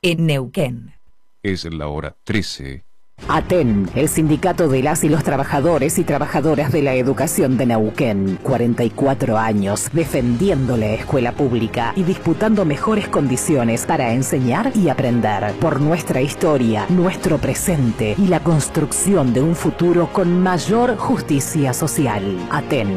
en Neuquén. Es la hora 13. ATEN, el sindicato de las y los trabajadores y trabajadoras de la educación de Neuquén. 44 años defendiendo la escuela pública y disputando mejores condiciones para enseñar y aprender. Por nuestra historia, nuestro presente y la construcción de un futuro con mayor justicia social. ATEN.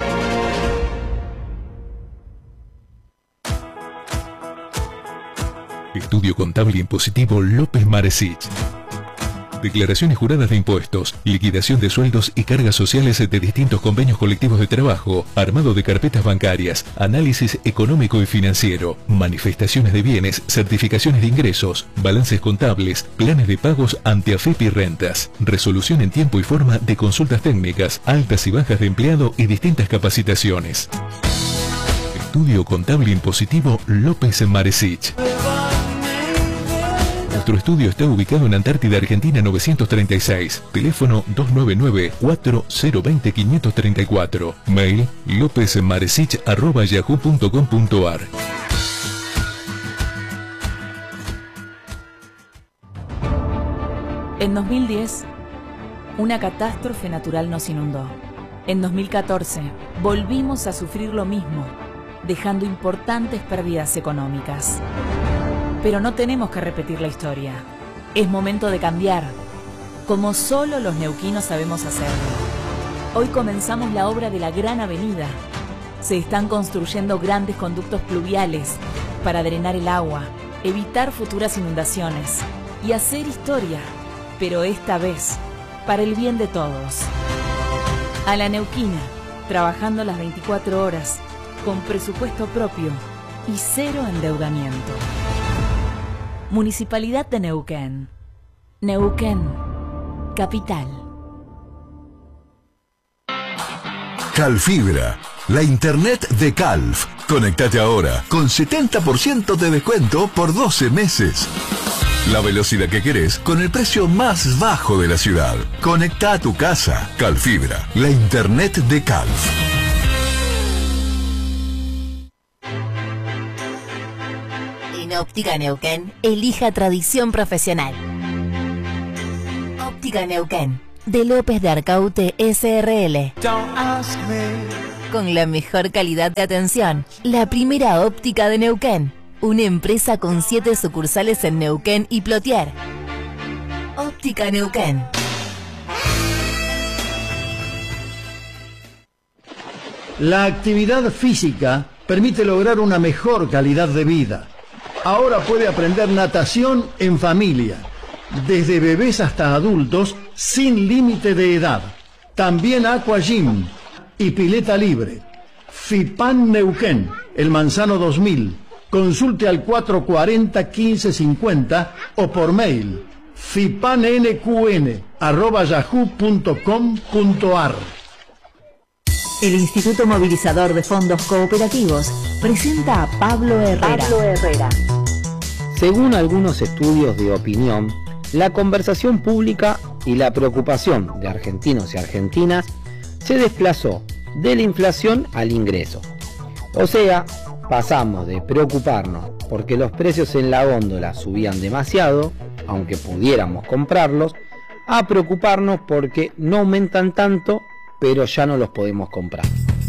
Estudio Contable Impositivo López Maresich. Declaraciones juradas de impuestos, liquidación de sueldos y cargas sociales de distintos convenios colectivos de trabajo, armado de carpetas bancarias, análisis económico y financiero, manifestaciones de bienes, certificaciones de ingresos, balances contables, planes de pagos ante AFEP y rentas, resolución en tiempo y forma de consultas técnicas, altas y bajas de empleado y distintas capacitaciones. Estudio Contable Impositivo López Maresich. Nuestro estudio está ubicado en Antártida, Argentina 936. Teléfono 299-4020-534. Mail lopezmaresich@yahoo.com.ar. En 2010, una catástrofe natural nos inundó. En 2014, volvimos a sufrir lo mismo, dejando importantes pérdidas económicas. Pero no tenemos que repetir la historia. Es momento de cambiar, como solo los neuquinos sabemos hacerlo. Hoy comenzamos la obra de la Gran Avenida. Se están construyendo grandes conductos pluviales para drenar el agua, evitar futuras inundaciones y hacer historia, pero esta vez para el bien de todos. A la neuquina, trabajando las 24 horas, con presupuesto propio y cero endeudamiento. Municipalidad de Neuquén. Neuquén, capital. Calfibra, la internet de Calf. Conectate ahora con 70% de descuento por 12 meses. La velocidad que querés con el precio más bajo de la ciudad. Conecta a tu casa. Calfibra, la internet de Calf. En Óptica Neuquén, elija tradición profesional. Óptica Neuquén, de López de Arcaute SRL. Con la mejor calidad de atención, la primera óptica de Neuquén. Una empresa con 7 sucursales en Neuquén y Plotier. Óptica Neuquén. La actividad física permite lograr una mejor calidad de vida. Ahora puede aprender natación en familia, desde bebés hasta adultos, sin límite de edad. También Aqua Gym y pileta libre. FIPAN Neuquén, El Manzano 2000. Consulte al 440-1550 o por mail fipanNQN@yahoo.com.ar. El Instituto Movilizador de Fondos Cooperativos presenta a Pablo Herrera. Según algunos estudios de opinión, la conversación pública y la preocupación de argentinos y argentinas se desplazó de la inflación al ingreso. O sea, pasamos de preocuparnos porque los precios en la góndola subían demasiado, aunque pudiéramos comprarlos, a preocuparnos porque no aumentan tanto, pero ya no los podemos comprar.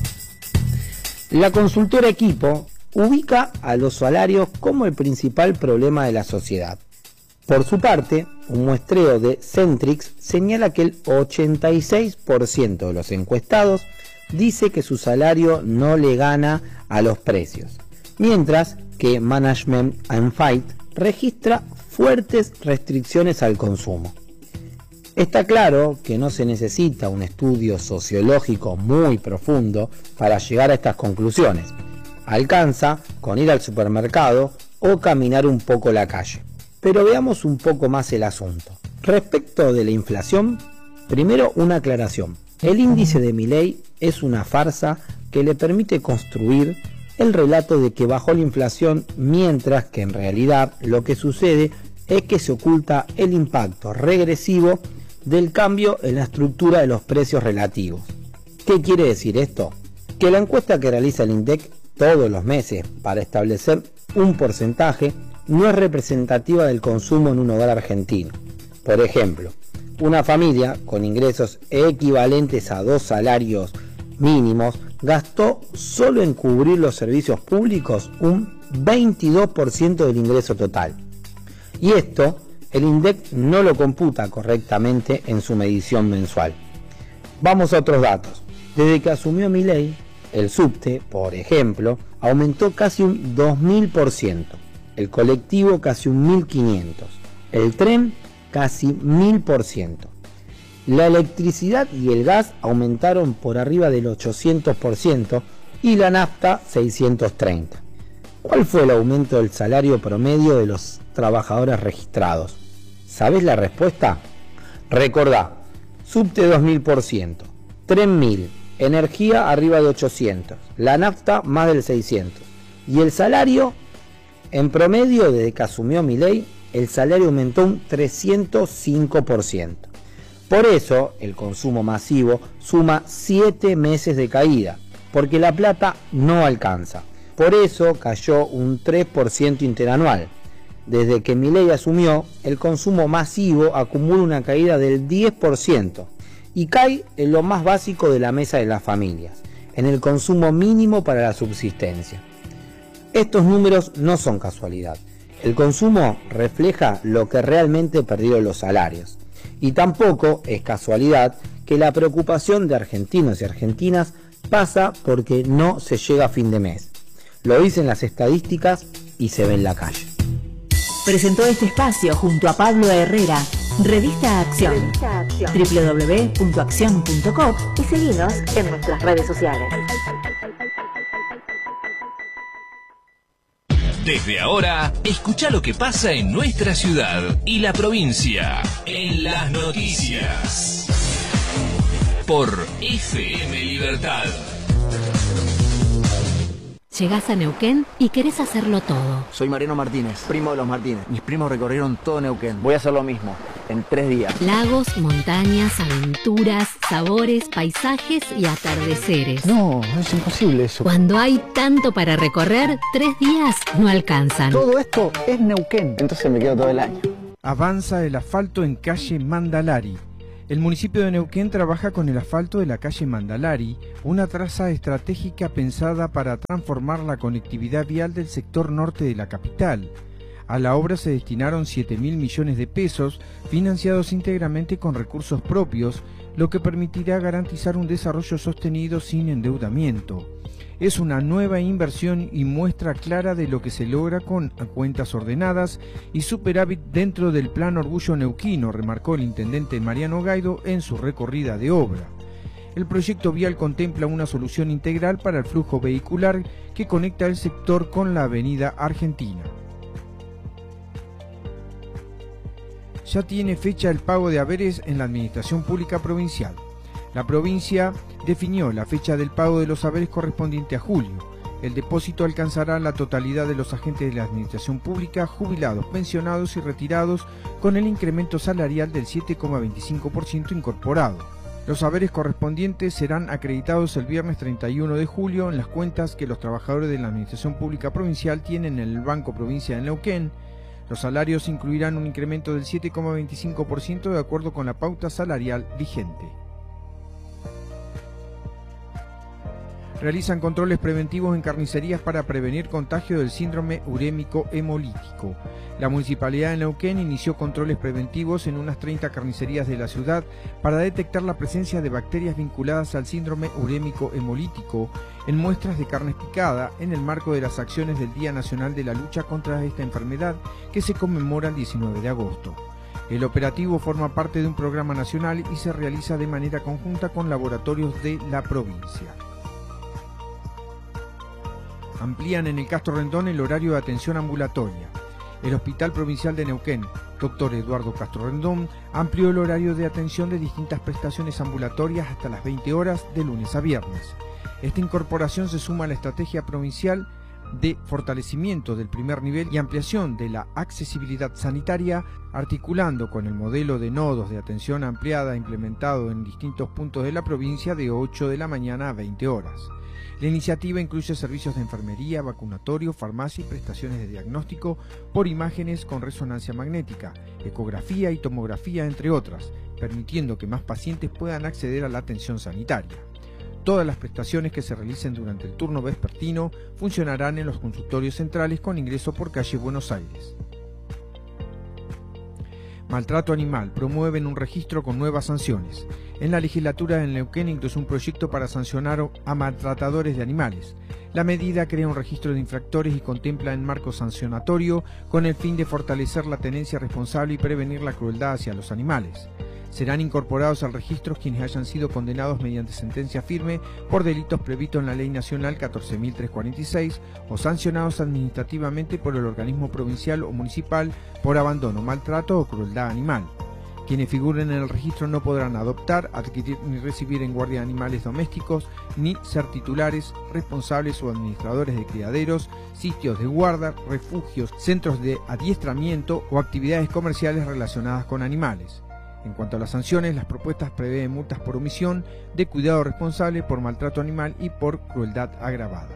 La consultora Equipo ubica a los salarios como el principal problema de la sociedad. Por su parte, un muestreo de Centrix señala que el 86% de los encuestados dice que su salario no le gana a los precios, mientras que Management and Fight registra fuertes restricciones al consumo. Está claro que no se necesita un estudio sociológico muy profundo para llegar a estas conclusiones. Alcanza con ir al supermercado o caminar un poco la calle. Pero veamos un poco más el asunto. Respecto de la inflación, primero una aclaración. El índice de Milei es una farsa que le permite construir el relato de que bajó la inflación, mientras que en realidad lo que sucede es que se oculta el impacto regresivo del cambio en la estructura de los precios relativos. ¿Qué quiere decir esto? Que la encuesta que realiza el INDEC todos los meses para establecer un porcentaje no es representativa del consumo en un hogar argentino. Por ejemplo, una familia con ingresos equivalentes a 2 salarios mínimos gastó solo en cubrir los servicios públicos un 22% del ingreso total. Y esto el INDEC no lo computa correctamente en su medición mensual. Vamos a otros datos. Desde que asumió Milei, el subte, por ejemplo, aumentó casi un 2000%, el colectivo casi un 1500%, el tren casi 1000%. La electricidad y el gas aumentaron por arriba del 800% y la nafta 630%. ¿Cuál fue el aumento del salario promedio de los trabajadores registrados? ¿Sabés la respuesta? Recordá, subte 2000%, tren 1000%, energía arriba de 800%, la nafta más del 600%. Y el salario, en promedio, desde que asumió Milei, el salario aumentó un 305%. Por eso, el consumo masivo suma 7 meses de caída, porque la plata no alcanza. Por eso cayó un 3% interanual. Desde que Milei asumió, el consumo masivo acumula una caída del 10% y cae en lo más básico de la mesa de las familias, en el consumo mínimo para la subsistencia. Estos números no son casualidad. El consumo refleja lo que realmente perdieron los salarios. Y tampoco es casualidad que la preocupación de argentinos y argentinas pasa porque no se llega a fin de mes. Lo dicen las estadísticas y se ve en la calle. Presentó este espacio junto a Pablo Herrera, Revista Acción, www.accion.com y seguinos en nuestras redes sociales. Desde ahora, escucha lo que pasa en nuestra ciudad y la provincia en las noticias. Por FM Libertad. Llegás a Neuquén y querés hacerlo todo. Soy Mariano Martínez, primo de los Martínez. Mis primos recorrieron todo Neuquén. Voy a hacer lo mismo, en 3 días. Lagos, montañas, aventuras, sabores, paisajes y atardeceres. No, es imposible eso. Cuando hay tanto para recorrer, 3 días no alcanzan. Todo esto es Neuquén. Entonces me quedo todo el año. Avanza el asfalto en calle Mandalari. El municipio de Neuquén trabaja con el asfalto de la calle Mandalari, una traza estratégica pensada para transformar la conectividad vial del sector norte de la capital. A la obra se destinaron 7.000 millones de pesos, financiados íntegramente con recursos propios, lo que permitirá garantizar un desarrollo sostenido sin endeudamiento. Es una nueva inversión y muestra clara de lo que se logra con cuentas ordenadas y superávit dentro del Plan Orgullo Neuquino, remarcó el intendente Mariano Gaido en su recorrida de obra. El proyecto vial contempla una solución integral para el flujo vehicular que conecta el sector con la avenida Argentina. Ya tiene fecha el pago de haberes en la Administración Pública Provincial. La provincia definió la fecha del pago de los haberes correspondiente a julio. El depósito alcanzará la totalidad de los agentes de la administración pública, jubilados, pensionados y retirados, con el incremento salarial del 7,25% incorporado. Los haberes correspondientes serán acreditados el viernes 31 de julio en las cuentas que los trabajadores de la administración pública provincial tienen en el Banco Provincia de Neuquén. Los salarios incluirán un incremento del 7,25% de acuerdo con la pauta salarial vigente. Realizan controles preventivos en carnicerías para prevenir contagio del síndrome urémico hemolítico. La Municipalidad de Neuquén inició controles preventivos en unas 30 carnicerías de la ciudad para detectar la presencia de bacterias vinculadas al síndrome urémico hemolítico en muestras de carne picada en el marco de las acciones del Día Nacional de la Lucha contra esta enfermedad que se conmemora el 19 de agosto. El operativo forma parte de un programa nacional y se realiza de manera conjunta con laboratorios de la provincia. Amplían en el Castro Rendón el horario de atención ambulatoria. El Hospital Provincial de Neuquén, Dr. Eduardo Castro Rendón, amplió el horario de atención de distintas prestaciones ambulatorias hasta las 20 horas de lunes a viernes. Esta incorporación se suma a la estrategia provincial de fortalecimiento del primer nivel y ampliación de la accesibilidad sanitaria, articulando con el modelo de nodos de atención ampliada implementado en distintos puntos de la provincia de 8 de la mañana a 20 horas. La iniciativa incluye servicios de enfermería, vacunatorio, farmacia y prestaciones de diagnóstico por imágenes con resonancia magnética, ecografía y tomografía, entre otras, permitiendo que más pacientes puedan acceder a la atención sanitaria. Todas las prestaciones que se realicen durante el turno vespertino funcionarán en los consultorios centrales con ingreso por calle Buenos Aires. Maltrato animal. Promueven un registro con nuevas sanciones. En la legislatura del Neuquén ingresó un proyecto para sancionar a maltratadores de animales. La medida crea un registro de infractores y contempla un marco sancionatorio con el fin de fortalecer la tenencia responsable y prevenir la crueldad hacia los animales. Serán incorporados al registro quienes hayan sido condenados mediante sentencia firme por delitos previstos en la Ley Nacional 14.346 o sancionados administrativamente por el organismo provincial o municipal por abandono, maltrato o crueldad animal. Quienes figuren en el registro no podrán adoptar, adquirir ni recibir en guardia animales domésticos, ni ser titulares, responsables o administradores de criaderos, sitios de guarda, refugios, centros de adiestramiento o actividades comerciales relacionadas con animales. En cuanto a las sanciones, las propuestas prevén multas por omisión, de cuidado responsable, por maltrato animal y por crueldad agravada.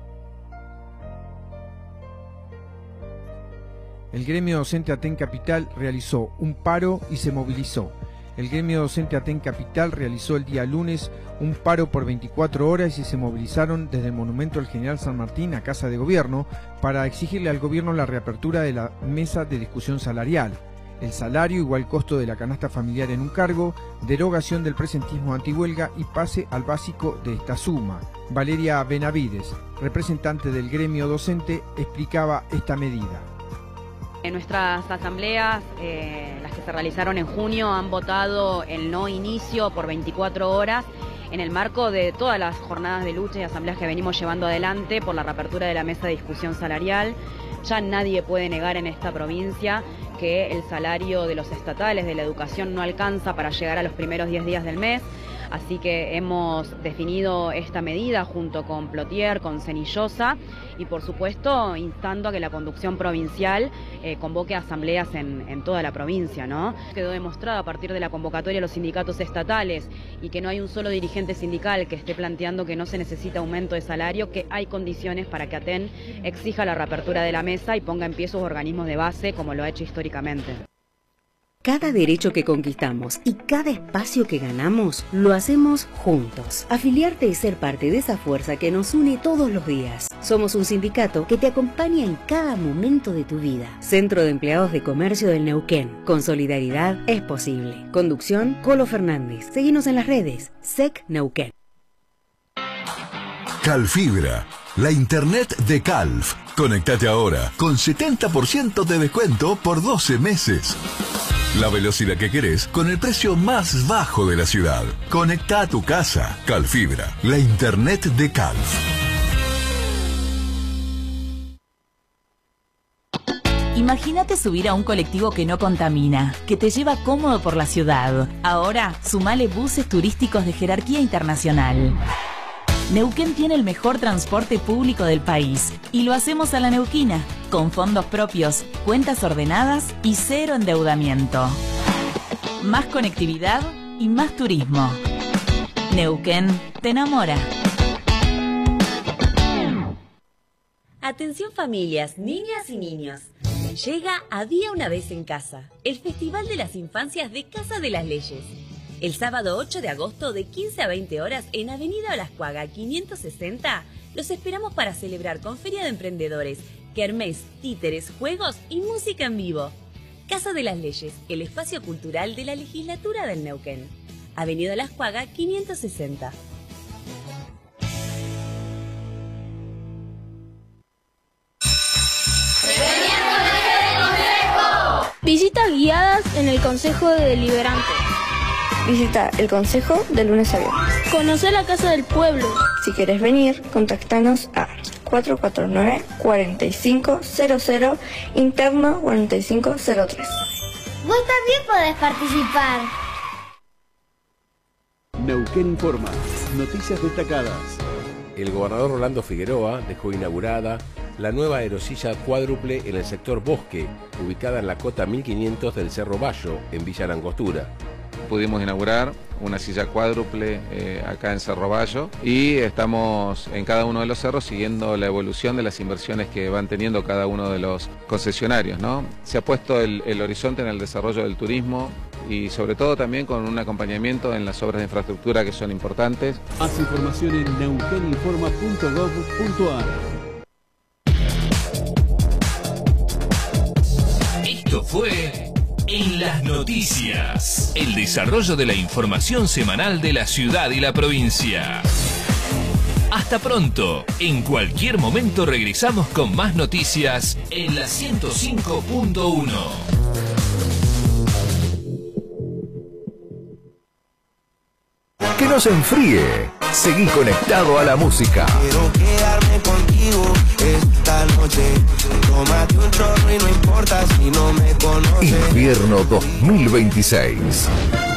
El gremio docente Aten Capital realizó un paro y se movilizó. El gremio docente Aten Capital realizó el día lunes un paro por 24 horas y se movilizaron desde el Monumento al General San Martín a Casa de Gobierno para exigirle al gobierno la reapertura de la mesa de discusión salarial, el salario igual costo de la canasta familiar en un cargo, derogación del presentismo antihuelga y pase al básico de esta suma. Valeria Benavides, representante del gremio docente, explicaba esta medida. En nuestras asambleas, las que se realizaron en junio, han votado el no inicio por 24 horas en el marco de todas las jornadas de lucha y asambleas que venimos llevando adelante por la reapertura de la mesa de discusión salarial. Ya nadie puede negar en esta provincia que el salario de los estatales de la educación no alcanza para llegar a los primeros 10 días del mes. Así que hemos definido esta medida junto con Plotier, con Cenillosa y por supuesto instando a que la conducción provincial convoque asambleas en toda la provincia, ¿no? Quedó demostrado a partir de la convocatoria de los sindicatos estatales y que no hay un solo dirigente sindical que esté planteando que no se necesita aumento de salario, que hay condiciones para que Aten exija la reapertura de la mesa y ponga en pie sus organismos de base como lo ha hecho históricamente. Cada derecho que conquistamos y cada espacio que ganamos, lo hacemos juntos. Afiliarte y ser parte de esa fuerza que nos une todos los días. Somos un sindicato que te acompaña en cada momento de tu vida. Centro de Empleados de Comercio del Neuquén. Con solidaridad es posible. Conducción, Colo Fernández. Seguinos en las redes. SEC Neuquén. Calfibra, la internet de Calf. Conectate ahora con 70% de descuento por 12 meses. La velocidad que querés con el precio más bajo de la ciudad. Conecta a tu casa. Calfibra, la internet de Calf. Imagínate subir a un colectivo que no contamina, que te lleva cómodo por la ciudad. Ahora, sumale buses turísticos de jerarquía internacional. Neuquén tiene el mejor transporte público del país y lo hacemos a la neuquina, con fondos propios, cuentas ordenadas y cero endeudamiento. Más conectividad y más turismo. Neuquén te enamora. Atención familias, niñas y niños. Llega Había una vez en casa, el Festival de las Infancias de Casa de las Leyes. El sábado 8 de agosto de 15 a 20 horas en Avenida Olascuaga 560, los esperamos para celebrar con Feria de Emprendedores, kermés, títeres, juegos y música en vivo. Casa de las Leyes, el espacio cultural de la legislatura del Neuquén. Avenida Olascuaga 560. Visitas guiadas en el Consejo Deliberante. Visita el Consejo de lunes a viernes. Conocer la Casa del Pueblo. Si querés venir, contactanos a 449-4500, interno 4503. Vos también podés participar. Neuquén Informa. Noticias destacadas. El gobernador Rolando Figueroa dejó inaugurada la nueva aerosilla cuádruple en el sector Bosque, ubicada en la cota 1500 del Cerro Bayo, en Villa Langostura. pudimos inaugurar una silla cuádruple acá en Cerro Bayo, y estamos en cada uno de los cerros siguiendo la evolución de las inversiones que van teniendo cada uno de los concesionarios, ¿no? Se ha puesto el horizonte en el desarrollo del turismo y sobre todo también con un acompañamiento en las obras de infraestructura que son importantes. Más información en neuqueninforma.gov.ar. Esto fue En las Noticias, el desarrollo de la información semanal de la ciudad y la provincia. Hasta pronto. En cualquier momento regresamos con más noticias en la 105.1. Que no se enfríe. Seguí conectado a la música. Quiero quedarme contigo esta noche. Tómate un chorro y no importa si no me conoces. Invierno 2026.